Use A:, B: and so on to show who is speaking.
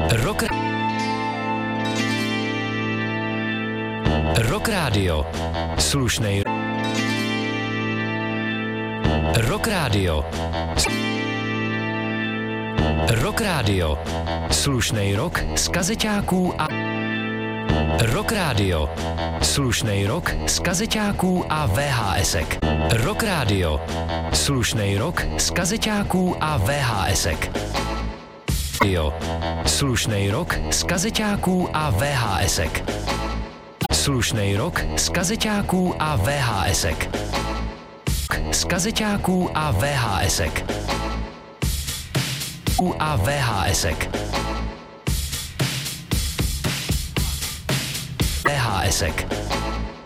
A: Rock Radio. Slušnej Rock Radio. Rock Radio. Slušnej rock z kazeťáků a Rock Radio. Slušnej rock z kazeťáků a VHSek. Rock Radio. Slušnej rock z kazeťáků a VHSek. Slušnej rock z kazeťáků a VHSek. Slušnej rock z kazeťáků a VHSek. Z kazeťáků a VHSek. A VHSek. VHSek.